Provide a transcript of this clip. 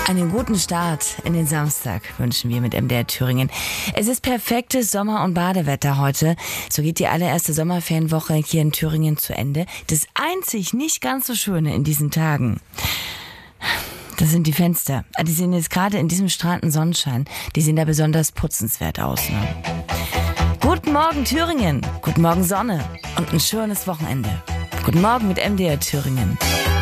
Einen guten Start in den Samstag wünschen wir mit MDR Thüringen. Es ist perfektes Sommer- und Badewetter heute. So geht die allererste Sommerferienwoche hier in Thüringen zu Ende. Das einzig nicht ganz so Schöne in diesen Tagen, das sind die Fenster. Die sehen jetzt gerade in diesem strahlenden Sonnenschein, die sehen da besonders putzenswert aus. Ne? Guten Morgen Thüringen, guten Morgen Sonne und ein schönes Wochenende. Guten Morgen mit MDR Thüringen.